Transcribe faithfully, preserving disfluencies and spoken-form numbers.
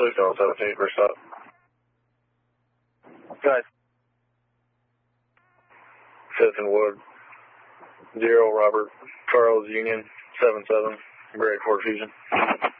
Please go on seventeen for stop. Go ahead. Fifth and Wood. Zero, Robert. Charles Union. Seven seven. Grade four Fusion.